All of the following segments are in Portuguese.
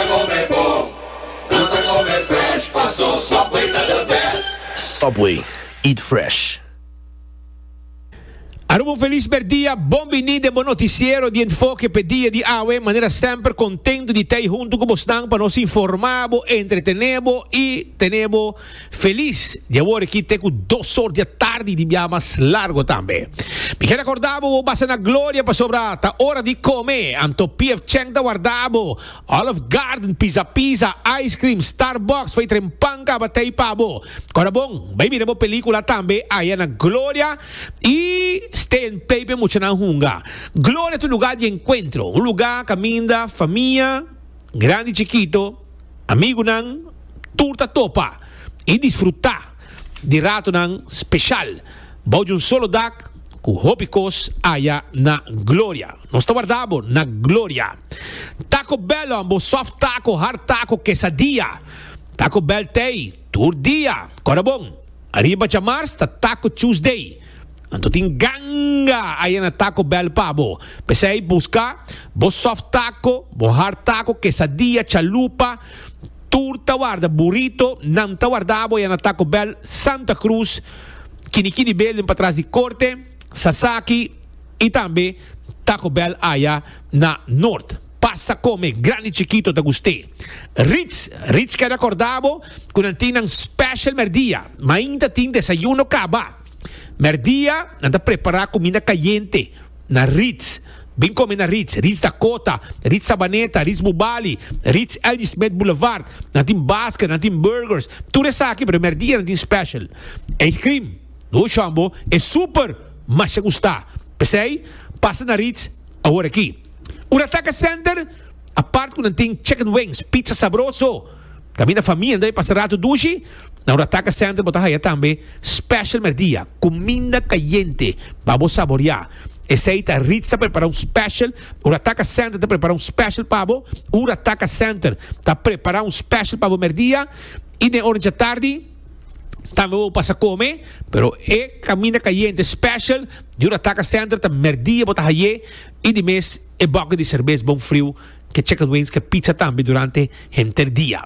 come bom, nós tá come fresh. Passou Subway tá the best. Subway, eat fresh. Arubo feliz per dia, buon venite, buon noticiero di Enfoque per dia di Awe, manera sempre contento di te junto con Bostan para nos informabo, entretenebo e tenebo feliz di avere qui te con 2 ore di tardi di biamas largo tambe. Mi che ricordavo, basta una gloria per sobrata, ora di come, anto PF Cheng da guardavo, Olive Garden, Pizza Pizza, Ice Cream, Starbucks, fai trempanca, batei pabo. Ora bon, vai miremo pellicola tambe, hai una gloria e stay and play per mucho na hunga. Gloria tu lugar de encuentro, un lugar caminda, familia, grande y chiquito, amigo nan, turta topa y disfrutar de rato nan special. Voy un solo dak, ku hopicos haya na gloria. No está guardado na gloria. Taco bello, ambo soft taco, hard taco, quesadilla. Taco bell tei, tour dia, corabon. Arriba chamars, ta taco Tuesday. Anto ting ganga aí na Taco Bell pabo. Pensei buscar bo soft taco, bo hard taco, quesadilla, chalupa, turta guarda, burrito, nanta guardabo aí na Taco Bell, Santa Cruz, Kinikini Bell para trás de Corte, Sasaki e também Taco Bell aí na Norte. Passa come, grande chiquito da gostei. Ritz que recordavo, quando tinha um special merdia, mas ainda tinha desayuno caba. Merdia, anda preparar comida caliente na Ritz. Bem comer na Ritz Dakota, Ritz Sabaneta, Ritz Bubali, Ritz Elgin Smith Boulevard, natin basket, natin burgers. Tudo isso aqui, pero merdia natin special. Ice cream, do chambo, é super, mas se gostar. Pensei, passa na Ritz, agora aqui. Urataka Center, a parte quando tem chicken wings, pizza sabroso. Caminha família, daí passa rato dushi. Na Urataka Center, botar aí também special merdia, comida caliente, vamos saborear. Esse aí tá Ritz tá preparar um special, Urataka Center tá preparar um special pavo, Urataka Center tá preparar um special pavo merdia, e de hora de tarde, também vou passar a comer, pero é comida caliente special, de Urataka Center tá merdia, botar aí, e de mês é boca de cerveja bom frio, que chicken wings, que pizza também durante o dia.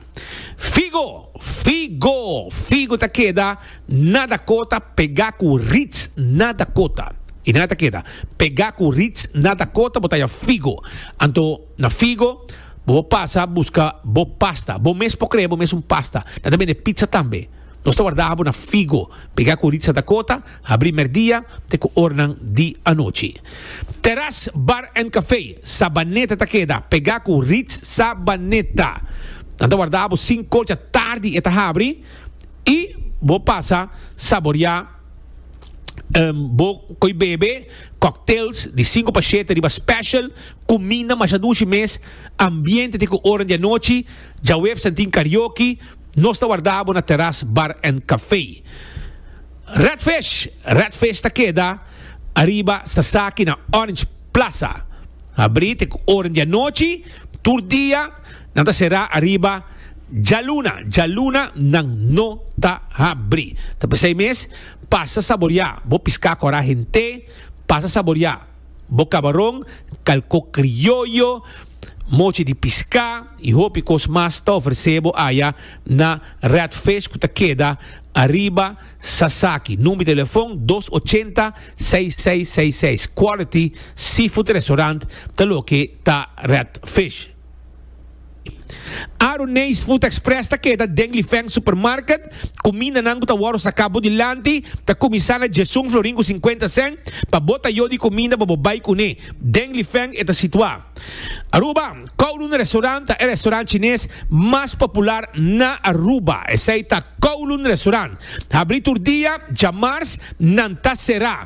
Figo ta queda na Dakota, pegar com Ritz na Dakota. E nada queda, pegar com Ritz na Dakota, botar figo. Anto na figo, vou passar buscar bo pasta, bo mes pocre, bo mes pasta. Nada bem de pizza também. Nós está guardando na figo, pegar com Ritz na Dakota, abrir merdia, te com ornan di a noite. Terrace Bar and Café, Sabaneta ta queda, pegar com Ritz Sabaneta. Anda guardavo 5 horas da tarde e abri e vou passar saborear vou coi bebe cocktails de 5 pachetas riba special comida mas a 2 mês ambiente de hora de noite já web sentim karaoke nós está guardavo na Terrace Bar and Café. Redfish ta queda arriba Sasaki na Orange Plaza abri de hora de noite tour dia nanta será arriba Jaluna nang no ta abri. Tapos 6 meses, passa saborear. Vou piscar com a gente, passa saborear. Vou camarão, calco criollo, mochi de piscar e hopicos mais ta oferecebo aya na Redfish que ta queda arriba Sasaki. Número de telefone 280-6666. Quality Seafood Restaurant, talo que ta Redfish. Aronês Food Express ta queda Dengli Feng Supermarket comida nango ta waro sa Cabo de Lanti ta comisana Jesung Floringo 50 cent pa bota yo di comida pa bobay kune Dengli Feng eta situa Aruba Kowloon Restaurant é restaurante chinês mais popular na Aruba esse aí tá Kowloon Restaurant abri tur dia jamars nanta será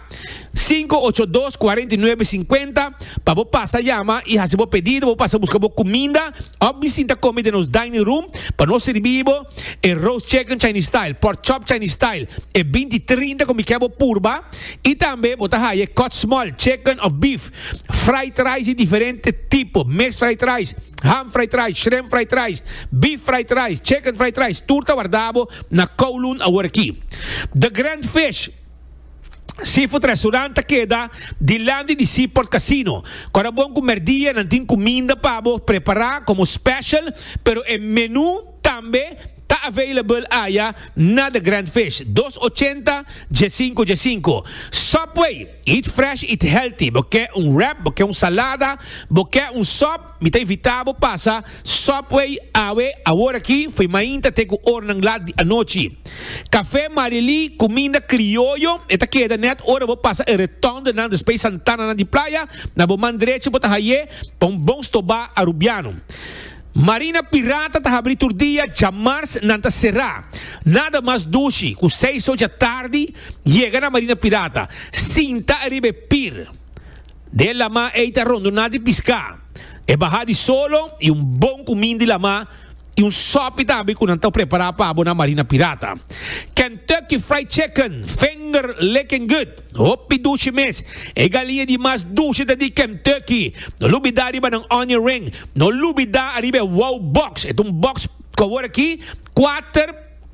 582-4950 para vos passar llama e fazer vos pedido vos passar buscar vos comida ou visita comida nos dining room para nós servir roast chicken Chinese style pork chop Chinese style 20-30 como que é purba e também botar aí cut small chicken of beef fried rice de diferente tipo mixed fried rice ham fried rice shrimp fried rice beef fried rice chicken fried rice turta guardado na Kowloon agora aqui The Grand Fish Seafood Restaurant queda de Landi de Seaport Casino. Quando bom comer dia, não tem comida para preparar como special, pero o menu também está available aí na The Grand Fish. 280 G5. Subway, eat fresh, eat healthy. Porque wrap, porque salada, porque sop, me está invitado passa Subway agora aqui, foi mainta te com ornang lá à noite. Café Marili, comida criollo, eta queda net ora vou passar e retorno na Space Santana na de praia, na bo mandreche bota haye, pom bom stoba arubiano. Marina Pirata está abrindo o dia, jamais nanta será. Nada mais duche, com 6 horas da tarde, chega na Marina Pirata. Sinta arriba pir. Dela ma eita rondo nada de piscar. É barra de solo e bom comida de lama. E sope também que não estão preparados para a Marina Pirata. Kentucky Fried Chicken, finger licking good. Hopi duche mes. E galinha de mais duche da de Kentucky. No lubida arriba ng onion ring. No lubida arriba wow box. É box que agora aqui, 4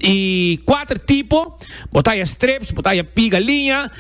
tipos. Botai strips, botai galinha,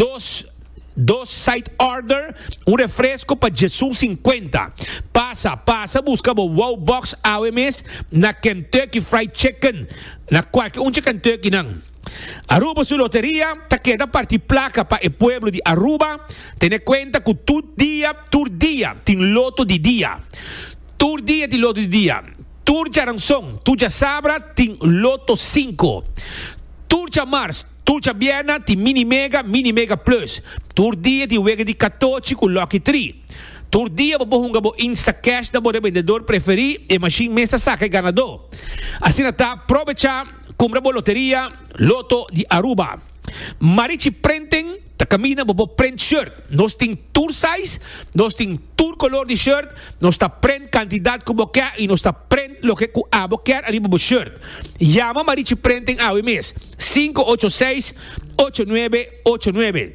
2 side order, refresco para Jesus 50. Passa, busca o Wow Box AWMS na Kentucky Fried Chicken. Na qualquer Kentucky não. Aruba su loteria, ta queda partir placa para o pueblo de Aruba. Ten cuenta que tu dia, tem loto de dia. Tu dia de loto de dia. Tu Jaranson, tu Sabra, tem loto 5. Tu Mars, Turcia Biena ti mini mega plus. Tur dia ti wega di 14 con Lucky 3. Tur dia bohunga bo Insta Cash da bo vendedor preferi e machine mesa saca ganador. Assim tá provecha compra bo loteria Loto di Aruba. Marici printing ta camina bo print shirt. Nós tem tour size, nós tem tour color de shirt, nós tá print quantidade como quer e nós tá print lo que abo quer arriba bo shirt. Llama Marici Printing AWMS 586-8989.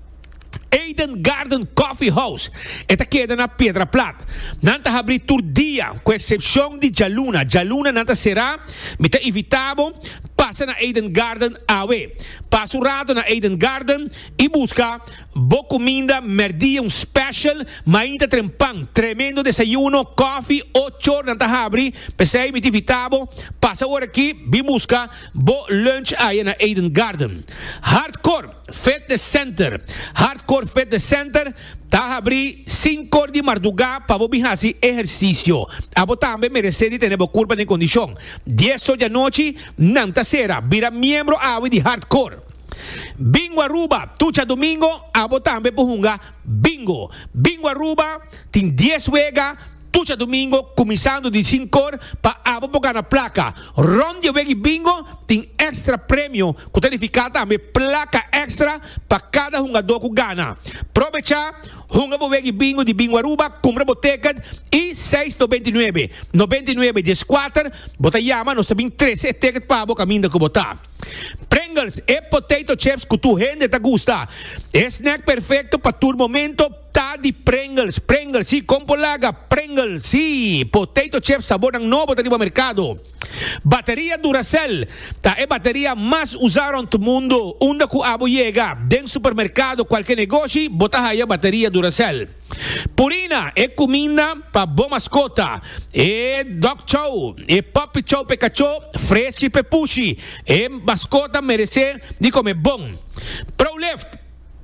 Eden Garden Coffee House. Esta queda na Pedra Plata. Nanta abrir tur dia, com exceção de Jaluna. Jaluna nanta será, me tá invitado, passa na Eden Garden AW. Passa um rato na Eden Garden e busca boa comida, merdia special, mainda trempang, tremendo desayuno, coffee, 8 horas nanta abrir, pensei me tá invitado, passa hora aqui, vi busca bo lunch aí na Eden Garden. Hardcore Fitness Center. Hardcore Fitness Center tá abrir 5 horas de madrugada para você fazer exercício. A você também merece de ter curva de condição. 10 horas da noite, não tá será. Vira membro de Hardcore. Bingo Aruba, tucha domingo, a você também pode bingo. Bingo Aruba, tem 10 vegas. Tucha domingo, começando de 5 horas para abocar na placa. Ronde Wegi Bingo tem extra prêmio, que tem também placa extra para cada jogador que ganha. Aproveita, Hunga Wegi Bingo de Bingo Aruba, compra boteca e 6,99. 99 10 4, bota llama, nós também 13 tickets para a caminho que botar. Pringles e potato chips que tu gente te gusta. Snack perfeito para tu momento. Tá de Pringles, sim, compolaga, Pringles, sim, potato chips, sabor novo tá no mercado. Bateria Duracell, tá é bateria mais usada no mundo, onde que abo chega, dentro supermercado, qualquer negócio, bota aí a bateria Duracell. Purina é comida para boa mascota, é dog chow, é puppy chow, Pikachu, fresco e pepushi, é mascota merece de comer bom. ProLift,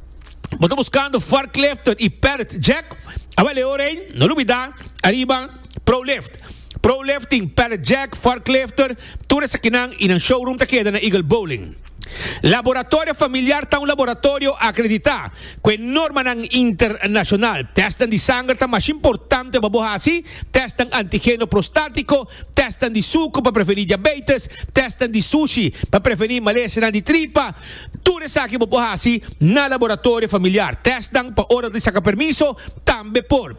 estou buscando forklift e pallet jack. Avale orem, não duvida, arriba ProLift. ProLifting, pallet jack, forklifter, tudo isso aqui em showroom tá queda na Eagle Bowling. Laboratório familiar tá laboratório acreditado com norma internacional. Testan de sangue tá mais importante para boa assim. Testan antígeno prostático, testan de suco para prevenir diabetes, testan de sushi para prevenir malestar de tripa. Tudo isso aqui para boa assim na laboratório familiar. Testan para hora de sacar permiso também por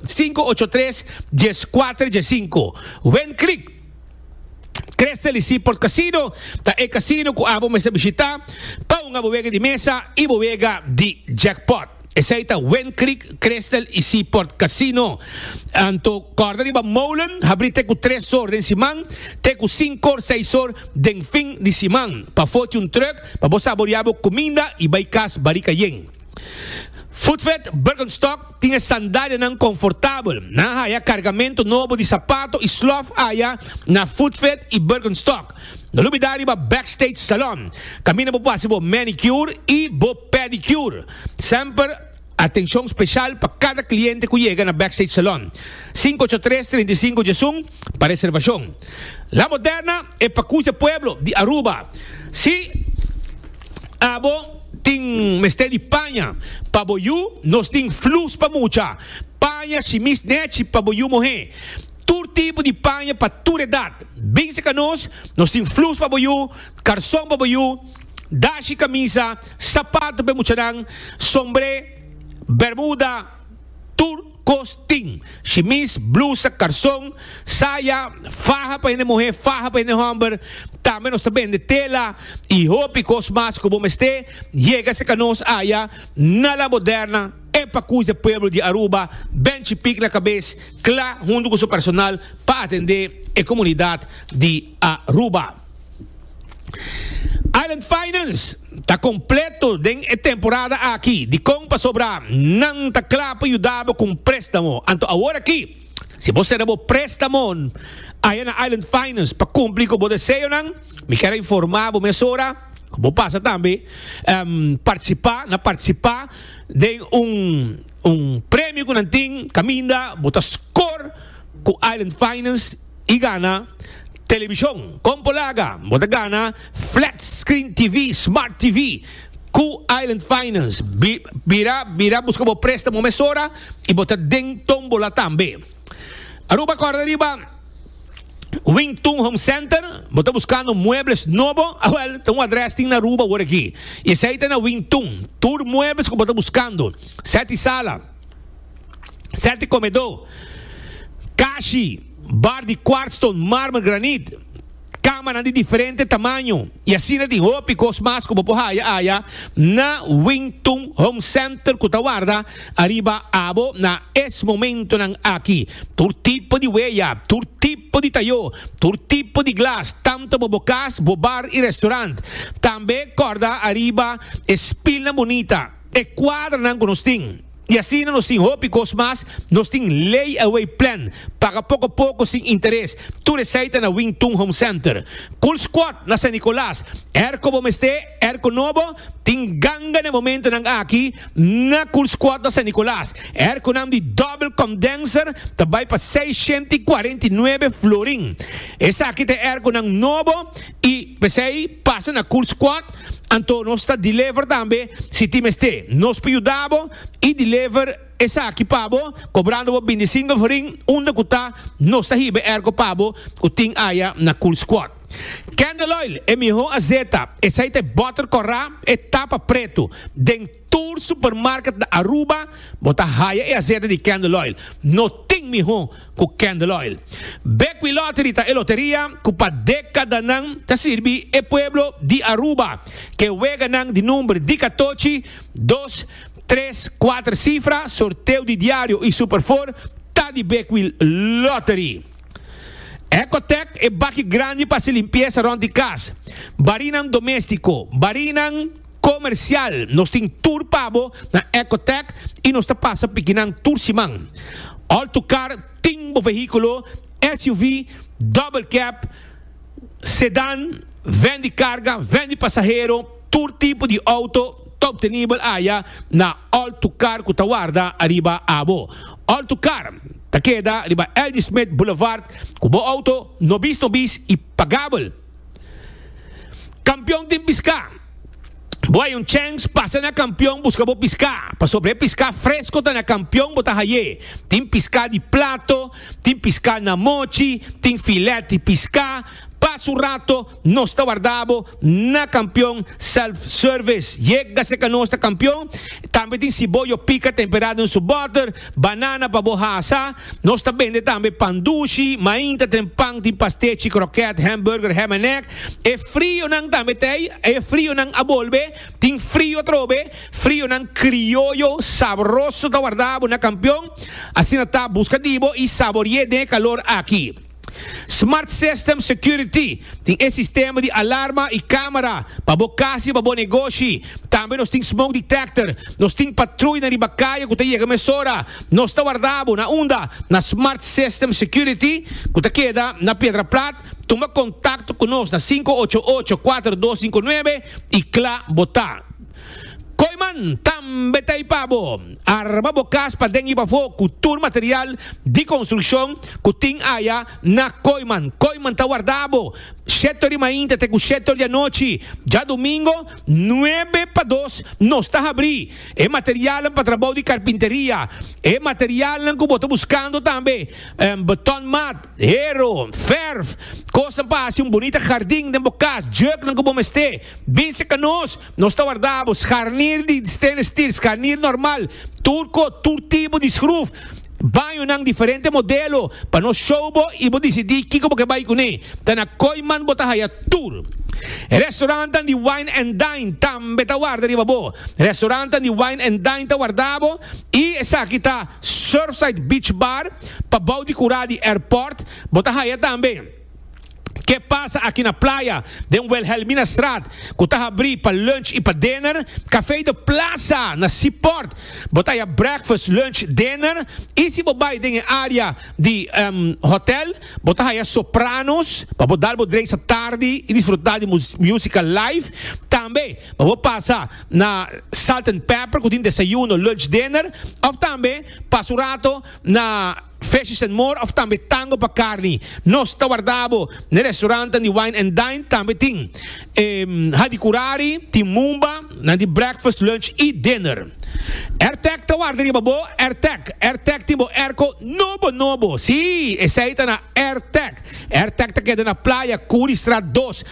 583-14-5. When click Crescel Seaport Casino, ta é casino que abo mesa visitar, pa uma bodega de mesa e bodega de jackpot. Essaita Wen Creek, Crestel e Seaport Casino. Anto corda riba Molen, habrite ku 3 horas den Simang, te ku 5 or 6 horas den fin di Simang. Pa foto un truck, pa bosaboriabo comida e baikas barikayeng. Footvet Birkenstock tinha sandália não confortável. Na haya cargamento novo de sapato e slof haya na Footvet e Birkenstock. No lubidari ba Backstage Salon. Camina po possible manicure e bo pedicure. Sempre atenção especial para cada cliente que chega na Backstage Salon. 583-35 Jesung para reservação. La Moderna é para Cuja Pueblo de Aruba. Si abo ting meste di panha pa boyu nos ting flus pa mucha panha chimis net pa boyu mohe tur tipo de panha pa tur edad bem se canos nos ting flus pa boyu carson pa boyu dashi camisa sapato pa mucharang sombre bermuda tur costing chimis blusa carson saya faja pa ine mohe faja pa ine hamber também nós também de tela e roupas mais como este chega se canos aya na La Moderna é para cuidar do povo de Aruba bem chipic na cabeça clá junto com o seu personal para atender a comunidade de Aruba. Island Finance está completo de temporada aqui de compra sobrar não está claro para ajudar com préstamo então agora aqui se você não préstamo aí na Island Finance para cumprir com o desejo não me quero informar a mesora como passa também participar de prêmio que não tem caminha bota score com Island Finance e gana televisão compolaga bota gana flat screen TV smart TV com Island Finance vira busca o préstamo mesora e bota dentro tombola também Aruba corda riba Wington Home Center, bota buscando muebles novo, tem um address na Aruba agora aqui. E esse aí tá na Wington, tour muebles que bota buscando, 7 sala, 7 comedor, caixi, bar de quartzstone, mármore, granito, cama de diferente tamanho. E assim tem roupas mais como haya na Wington Home Center que guarda arriba abo na esse momento nang aqui. Tur tipo de weia, tur tipo de tayo, tur tipo de glass, tanto bobocas, bar e restaurante. Também corda arriba espilna bonita. E quadra nang conosting. E assim nós temos roupas mais, nós temos layaway plan, paga pouco a pouco sem interesse. Tu receita na Wington Home Center. Cool Squad na San Nicolás. Erco bomeste, erco novo, tem ganga no momento nang aqui na Cool Squad na San Nicolás. Erco nam de double condenser, também para 649 florin. Essa aqui tem erco nang novo e pensei passa na Cool Squad. Então nós está deliver também, se time este, nós ajudamos e deliver essa aqui pabo, cobrando 25 florin, onde que está, nós está hibe ergo pabo, que tem aya na Cool Squad. Candle Oil é melhor azeta, essa aí tem butter corra, etapa preto, dentro supermarket da Aruba, bota raia e azeta de Candle Oil. Não tem melhor com Candle Oil. Becqui Lottery tá loteria, que para década não tá serve e pueblo de Aruba, que wega não de número de 14, 2, 3, 4 cifras, sorteio de diário e superfor, tá de Becqui Lottery. Ecotec é baque grande para se limpeza rond de casa. Barinang doméstico, barinang comercial. Nós tem tour pabo na Ecotec e nós está passa pequenang tour simang. Autocar, timbo veículo, SUV, double cab, sedan, vende carga, vende passageiro, tour tipo de auto, top tenível aya na Autocar que ta guarda arriba abo. Autocar Takeda, riba L.D. Smith Boulevard, kubo auto, nobis e pagable. Campeão de pisca. Boy, um chance, passa na campeão, busca bo pisca. Pa sobre pisca fresco, tá na campeão, bota haye. Tem pisca de plato, tem pisca na mochi, tem filete de pisca. Passo rato, nós está guardado na campeão self-service. Chega-se que nós está campeão. Também tem cebola pica temperado em seu butter, banana para borraça. Nós está vende também pandushi, mainta, tem pão, tem pastete, croquete, hambúrguer, ham and egg. É frio não também tem, é frio não abolbe, tem frio trobe, frio não criollo, saboroso está guardado na campeão. Assim está buscativo e saboreie de calor aqui. Smart System Security tem esse sistema de alarma e câmera para boa casa, para bom negócio. Também nós temos smoke detector, nós temos patrulha na ribacaia que chega mesora. Nós está guardado na onda na Smart System Security que queda na Pedra Plata. Toma contato conosco na 588-4259 e clá botar. Koiman, também tem pabo. Arma bocas para dengue para fogo, cultura material de construção, que tem aya na Koiman. Koiman está guardado. Setor de manhã, até com setor de noite. Já domingo, 9-2, nós está abrir. É material para trabalho de carpinteria. É material que eu estou buscando também. Beton mat, hero, ferro, coisa para assim, bonita jardim de bocas, jug que eu vou mester. Bem se que nós está guardado. Carnir de stainless steel, carnir normal, turco, tipo de screw. Banho ng diferente modelo para no show e mo decidir kiko ba kay ko ni tana Koiman botahaya tour. Restaurante di Wine and Dine tambe tawarda di babo. Restaurante di Wine and Dine tawardabo e esa kita Surfside Beach Bar pa Baudi Curadi Airport botahaya tambe. Que passa aqui na praia de Wilhelmina Straat, que está abrir para lunch e para dinner, café de plaza na Seaport, botar aí breakfast, lunch, dinner, e se você tem área de hotel, botar aí Sopranos, para botar o drink à tarde e desfrutar de música live, também, para você passar na Salt and Pepper, que tem desayuno, lunch, dinner, ou também, passa o rato na Fishes and More of também tango para carne. Nós está guardado no restaurante de Wine and Dine também tem hadicurari, tem mumba, de breakfast, lunch e dinner. AirTag está guardado babo, AirTag tem airco novo. Sim, essa aí está na AirTag. AirTag está queda na praia Curi Strat 2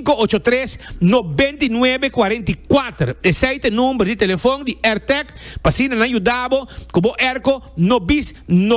583-9944. Esse aí tem número de telefone de AirTag para se não ajudar como airco nobis.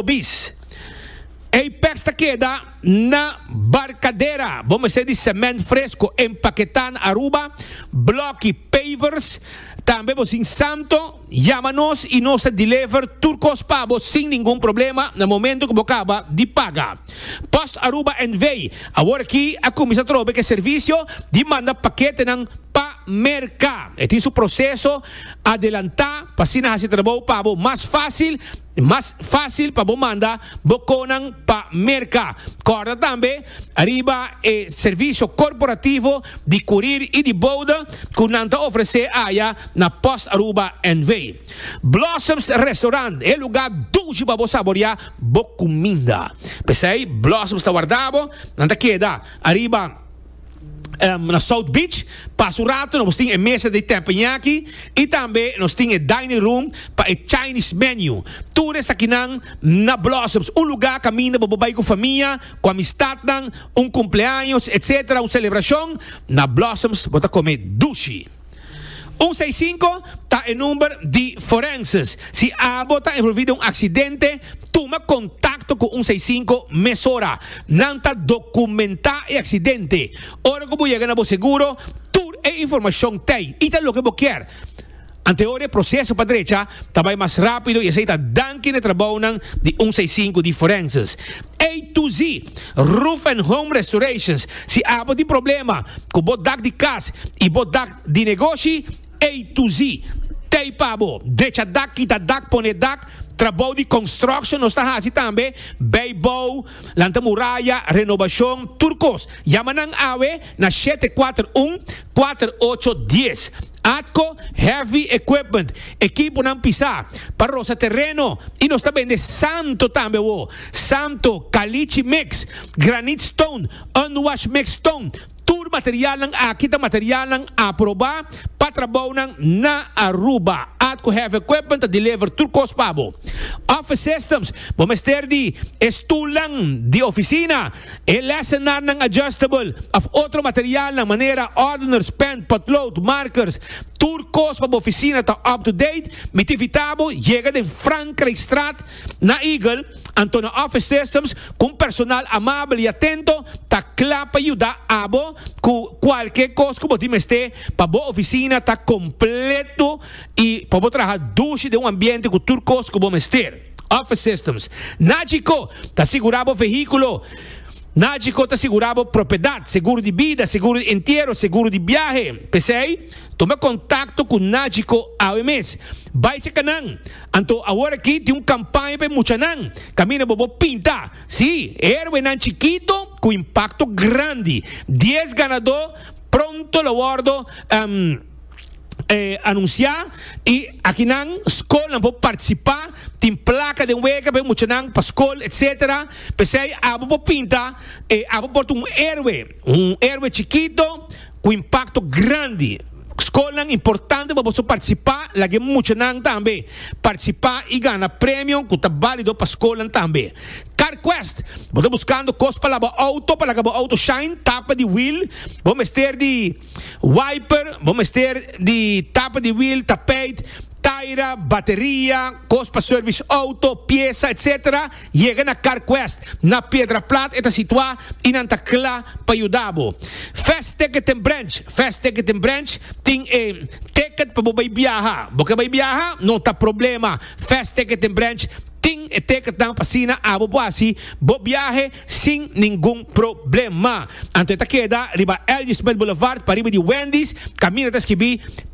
Apex está queda na Barcadeira. Vamos dizer de cimento fresco, empaquetando Aruba, bloque pavers. Também você em Santo, chama-nos e nós deliver turcos pavos sem nenhum problema no momento que você acaba de pagar. Post Aruba Envy. Agora aqui a comissão trouxe que serviço de mandar paquete ng pa-merca. Ito yung proceso adelantar para sinahasi trabaho pavo mais fácil para você mandar boconang pa-merca. Corda também, arriba serviço corporativo de courier e de boda que nanta oferecer aya na Post Aruba Envy. Blossoms Restaurant é lugar dulce para você saborear boa comida. Pensei, Blossoms está guardado, nanta queda arriba na South Beach, passo rato, nós temos a mesa de teppanyaki e também nós temos a dining room para a Chinese menu. Tudo isso aqui na Blossoms, lugar caminho para babai com família, com amistad, cumpleaños, etc., uma celebração. Na Blossoms, bota comer dushi. 165 está em número de forenses. Se a está envolvido em um acidente, toma contato com 165 mesora. Não está documentar o acidente. Ora que você ganha o seguro, tudo é informação tem. E é o que você quer. Anterior processo para a direita, também mais rápido e aceita danke na trabalho de 165 de forenses. A to Z, Roof and Home Restorations. Se há de problema com o bodak de casa e bodak de negócio, A to Z. Tem pabo, direita dak, kita dak, pone dak, trabalho de construction, nós está assim também, Beibo, Lanta Muraya, renovação, turcos. Yamanang awe na 741-4810. Atco Heavy Equipment, equipo ng pisa, para sa terreno, e nós também de Santo também, Santo, Caliche Mix, Granite Stone, Unwashed Mix Stone, Tour material ng akita material ng aproba patrabaho ng na Aruba at ko have equipment to deliver turcos pabo. Office systems, bumester di estulang di oficina, lesenar ng adjustable of otro material ng manera ordiners, pen, potload, markers, turcos pabo oficina ta up to date, mitivitabo, llega din frank registrat na Eagle, anto na office systems, kung personal amable y atento, takla pa yuda abo, ku qualquer cosa como dimeste, pabo oficina ta completo e pabo traha dushi de um ambiente com turcos como mester. Office systems. Nagico, ta segurabo veículo. Nagico ta segurabo propriedade, seguro de vida, seguro de inteiro, seguro de viaje. Pensei? Toma contato com Nagico AMS. Vai se canang. Anto agora aqui tem campanha para muchanang. Camina bobo pinta. Sí, héroe nan chiquito com impacto grande. 10 ganador pronto lo guardo anunciar e aqui nang escola pode participar, tem placa de wega para muita nang para escola, etc. Pensei, abo pinta, abo porta um héroe chiquito com impacto grande. Escola importante para você participar, lagi muito nang também participar e ganhar prêmio que está válido para a escola também. CarQuest, você buscando coisa para lavar auto, para lavar auto shine, tapa de wheel, vamos ter de wiper, vamos ter de tapa de wheel, tapete, taira, bateria, coisa para service auto, peça, etc. Chega na CarQuest, na Pedra Plata, está situada e na Tacla para ajudar-vos. Fast Ticket and Branch, tem ticket para você viajar. Você vai viajar, não está problema. Fast Ticket and Branch, tem ticket na pasina, abo po assim, bo viaje sem nenhum problema. Anto esta queda, riba Elgin Boulevard, para riba de Wendy's, caminho até esquibi,